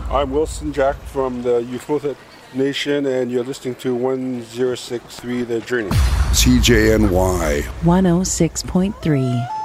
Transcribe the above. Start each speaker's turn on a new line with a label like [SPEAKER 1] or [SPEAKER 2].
[SPEAKER 1] I'm Wilson Jack from the Euphothia Nation, and you're listening to 1063 The Journey.
[SPEAKER 2] CJNY
[SPEAKER 3] 106.3.